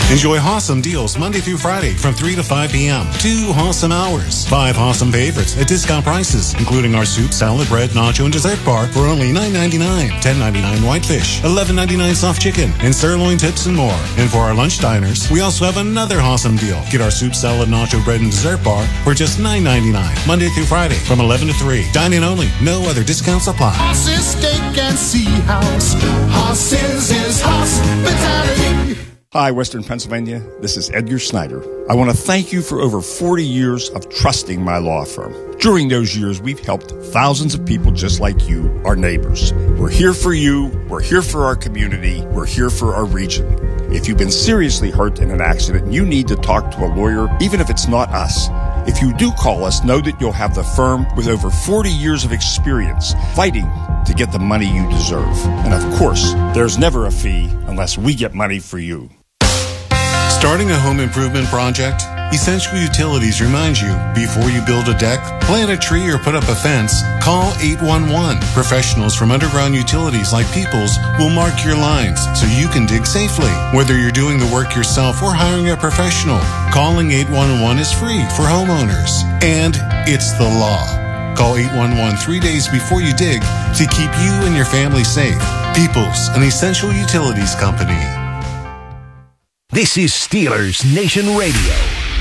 Enjoy awesome deals Monday through Friday from 3 to 5 p.m. 2 awesome hours. 5 awesome favorites at discount prices, including our soup, salad, bread, nacho, and dessert bar for only $9.99. $10.99 whitefish, $11.99 soft chicken, and sirloin tips and more. And for our lunch diners, we also have another awesome deal. Get our soup, salad, nacho, bread, and dessert bar for just $9.99. Monday through Friday from 11 to 3. Dine-in only. No other discounts apply. Horses, steak, and sea house. Horses is hospitality. Hi, Western Pennsylvania. This is Edgar Snyder. I want to thank you for over 40 years of trusting my law firm. During those years, we've helped thousands of people just like you, our neighbors. We're here for you. We're here for our community. We're here for our region. If you've been seriously hurt in an accident and you need to talk to a lawyer, even if it's not us, if you do call us, know that you'll have the firm with over 40 years of experience fighting to get the money you deserve. And of course, there's never a fee unless we get money for you. Starting a home improvement project? Essential Utilities reminds you, before you build a deck, plant a tree, or put up a fence, call 811. Professionals from underground utilities like Peoples will mark your lines so you can dig safely. Whether you're doing the work yourself or hiring a professional, calling 811 is free for homeowners. And it's the law. Call 811 3 days before you dig to keep you and your family safe. Peoples, an Essential Utilities company. This is Steelers Nation Radio.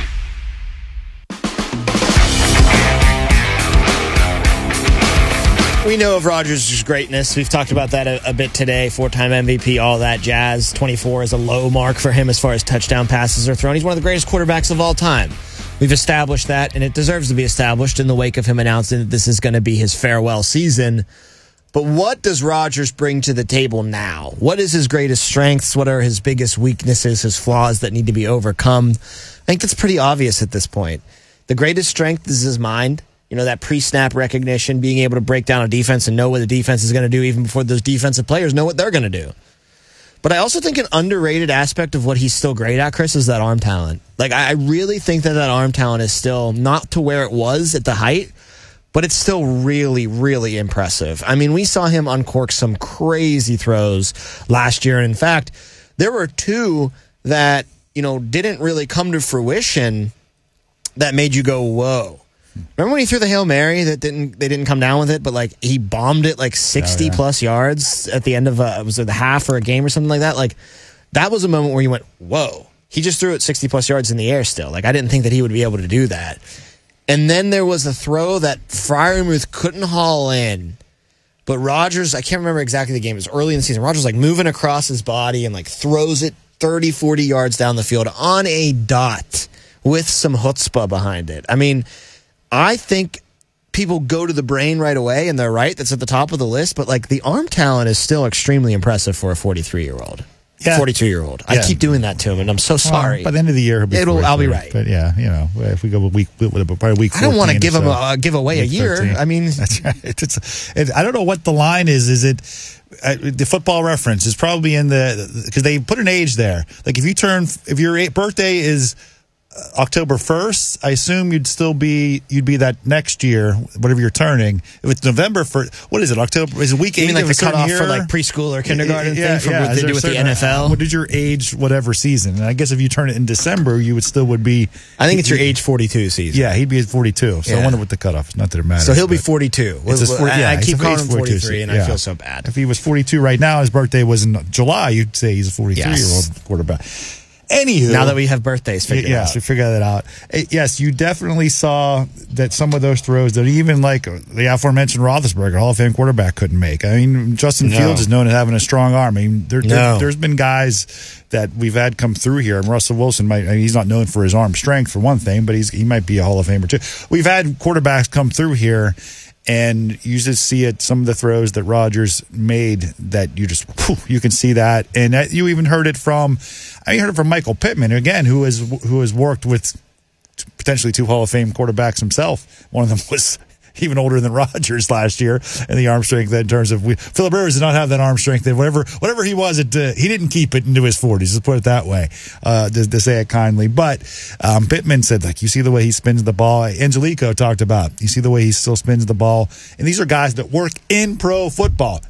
We know of Rodgers' greatness. We've talked about that a bit today. 4-time MVP, all that jazz. 24 is a low mark for him as far as touchdown passes are thrown. He's one of the greatest quarterbacks of all time. We've established that, and it deserves to be established in the wake of him announcing that this is going to be his farewell season. But what does Rodgers bring to the table now? What is his greatest strengths? What are his biggest weaknesses, his flaws that need to be overcome? I think that's pretty obvious at this point. The greatest strength is his mind. You know, that pre-snap recognition, being able to break down a defense and know what the defense is going to do even before those defensive players know what they're going to do. But I also think an underrated aspect of what he's still great at, Chris, is that arm talent. Like, I really think that arm talent is still not to where it was at the height, but it's still really, really impressive. I mean, we saw him uncork some crazy throws last year. And in fact, there were two that, you know, didn't really come to fruition that made you go, whoa. Remember when he threw the Hail Mary they didn't come down with it, but like he bombed it like 60 plus yards at the end of was it the half or a game or something like that? Like that was a moment where you went, whoa. He just threw it 60 plus yards in the air still. Like I didn't think that he would be able to do that. And then there was a throw that Freiermuth couldn't haul in. But Rodgers, I can't remember exactly the game. It was early in the season. Rodgers like moving across his body and like throws it 30, 40 yards down the field on a dot with some chutzpah behind it. I mean, I think people go to the brain right away, and they're right. That's at the top of the list. But like the arm talent is still extremely impressive for a 43-year-old. Yeah. 42-year-old. Yeah. I keep doing that to him, and I'm so sorry. By the end of the year, I'll be right. But yeah, you know, if we go a week, probably week 14. I don't want to give away a year. 13. I mean, that's right. I don't know what the line is. Is it the Football Reference is probably in because they put an age there. Like if your birthday is October 1st, I assume you'd be that next year, whatever you're turning. If it's November 1st, what is it? October is it week 8? You mean like of the a certain cutoff year? for like preschool or kindergarten thing from what they do with the NFL? What is your age, whatever season? And I guess if you turn it in December, you would be. I think it's your age 42 season. Yeah, he'd be at 42. So I wonder what the cutoff is. Not that it matters. So he'll be 42. I keep calling him 43, and I feel so bad. If he was 42 right now, his birthday was in July, you'd say he's a 43-year-old quarterback. Anywho, now that we have birthdays figured out. Yes, we figured that out. Yes, you definitely saw that some of those throws that even like the aforementioned Roethlisberger, Hall of Fame quarterback, couldn't make. I mean, Justin Fields is known as having a strong arm. I mean, there's been guys that we've had come through here, and Russell Wilson he's not known for his arm strength for one thing, but he might be a Hall of Famer too. We've had quarterbacks come through here, and you just see it, some of the throws that Rodgers made that you can see that. And you even heard it from Michael Pittman, again, who has worked with potentially 2 Hall of Fame quarterbacks himself. One of them was even older than Rodgers last year, and the arm strength in terms of Philip Rivers did not have that arm strength. Whatever he was, he didn't keep it into his 40s. Let's put it that way, to say it kindly. But Pittman said, like, you see the way he spins the ball. Angelico talked about, you see the way he still spins the ball. And these are guys that work in pro football.